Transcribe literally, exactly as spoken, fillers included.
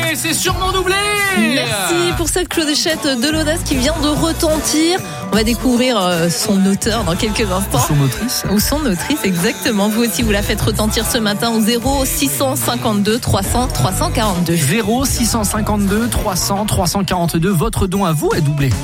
c'est sûrement doublé. Merci pour cette clochette de l'audace qui vient de retentir. On va découvrir son auteur dans quelques instants. Ou son autrice. Ou son autrice, exactement. Vous aussi, vous la faites retentir ce matin au zéro six cent cinquante-deux trois cents trois cent quarante-deux. zéro six cent cinquante-deux trois cents trois cent quarante-deux. Votre don à vous est doublé.